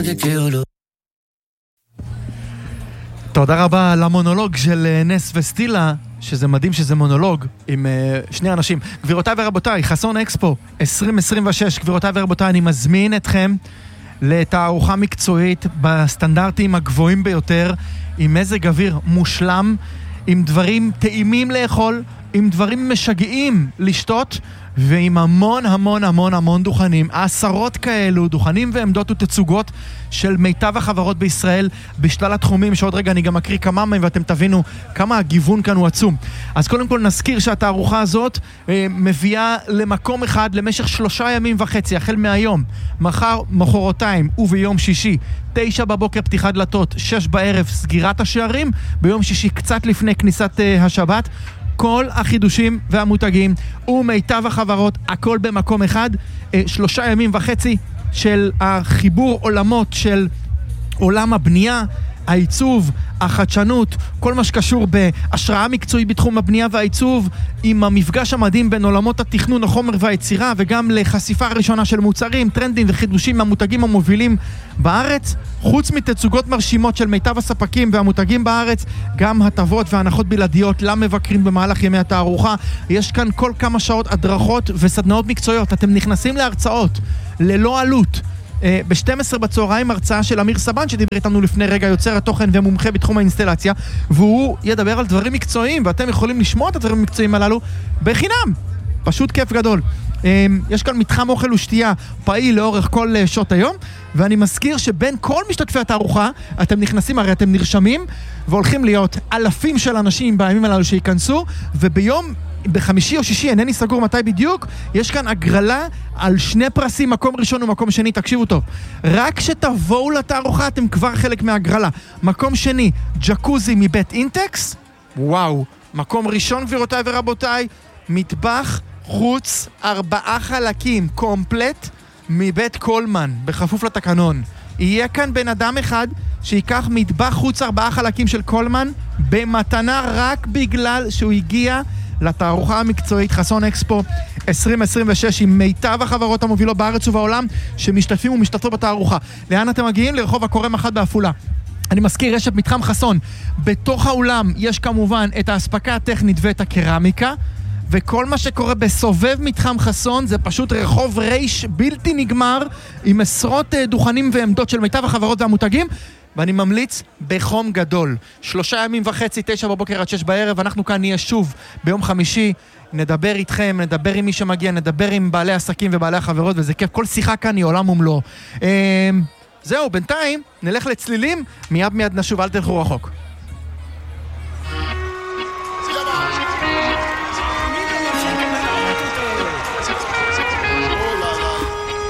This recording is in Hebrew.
que quiero lo... תודה רבה למונולוג של נס וסטילה, שזה מדהים שזה מונולוג עם שני אנשים. גבירותיי ורבותיי, חסון אקספו 2026, גבירותיי ורבותיי, אני מזמין אתכם לתערוכה מקצועית בסטנדרטים הגבוהים ביותר, עם מזג אוויר מושלם, עם דברים טעימים לאכול, עם דברים משגעים לשתות, ועם המון המון המון המון דוכנים, עשרות כאלו, דוכנים ועמדות ותצוגות של מיטב החברות בישראל בשלל התחומים, שעוד רגע אני גם אקריא כמה מהם ואתם תבינו כמה הגיוון כאן הוא עצום. אז קודם כל נזכיר שהתערוכה הזאת מביאה למקום אחד למשך 3.5 ימים, החל מהיום, מחר, מחרתיים וביום שישי 9 בבוקר פתיחת דלתות, 6 בערב סגירת השערים, ביום שישי קצת לפני כניסת השבת. כל החידושים והמותגים ומיטב החברות, הכל במקום אחד. 3.5 ימים של החיבור עולמות של עולם הבנייה, העיצוב, החדשנות, כל מה שקשור בהשראה מקצועית בתחום הבנייה והעיצוב, עם המפגש המדהים בין עולמות התכנון, החומר והיצירה, וגם לחשיפה ראשונה של מוצרים, טרנדים וחידושים מהמותגים המובילים בארץ. חוץ מתצוגות מרשימות של מיטב הספקים והמותגים בארץ, גם הטבות והנחות בלעדיות למבקרים במהלך ימי התערוכה. יש כאן כל כמה שעות הדרכות וסדנאות מקצועיות. אתם נכנסים להרצאות ללא עלות. ב-12 בצהריים הרצאה של אמיר סבן שדיבר איתנו לפני רגע, יוצר התוכן ומומחה בתחום האינסטלציה, והוא ידבר על דברים מקצועיים, ואתם יכולים לשמוע את הדברים המקצועיים הללו בחינם. פשוט כיף גדול. יש כאן מתחם אוכל ושתייה פעיל לאורך כל שעות היום, ואני מזכיר שבין כל משתתפי התערוכה אתם נכנסים, הרי אתם נרשמים, והולכים להיות אלפים של אנשים בימים הללו שיכנסו, וביום בחמישי או שישי, אינני סגור מתי בדיוק, יש כאן הגרלה על 2 פרסים, מקום ראשון ומקום שני. תקשיבו טוב, רק שתבואו לתערוכה אתם כבר חלק מהגרלה. מקום שני, ג'קוזי מבית אינטקס, וואו. מקום ראשון, גבירותיי ורבותיי, מטבח חוץ 4 חלקים קומפלט מבית קולמן, בכפוף לתקנון. יהיה כאן בן אדם אחד שיקח מטבח חוץ 4 חלקים של קולמן במתנה, רק בגלל שהוא הגיע לתערוכה המקצועית חסון אקספו 2026 עם מיטב החברות המובילות בארץ ובעולם שמשתתפים ומשתתפות בתערוכה. לאן אתם מגיעים? לרחוב הקורם 1 באפולה. אני מזכיר, יש את מתחם חסון. בתוך האולם יש כמובן את ההספקה הטכנית ואת הקרמיקה, וכל מה שקורה בסובב מתחם חסון זה פשוט רחוב רייש בלתי נגמר עם עשרות דוכנים ועמדות של מיטב החברות והמותגים, ואני ממליץ בחום גדול. 3.5 ימים, 9 בבוקר עד 6 בערב. אנחנו כאן נהיה שוב ביום חמישי, נדבר איתכם, נדבר עם מי שמגיע, נדבר עם בעלי עסקים ובעלי החברות, וזה כיף. כל שיחה כאן היא עולם ומלואו. זהו, בינתיים נלך לצלילים, מיד נשוב, אל תלכו רחוק.